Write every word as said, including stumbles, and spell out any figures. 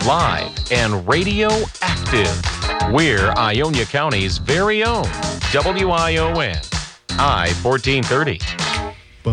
live, and radio active. We're Ionia County's very own W I O N, I fourteen thirty.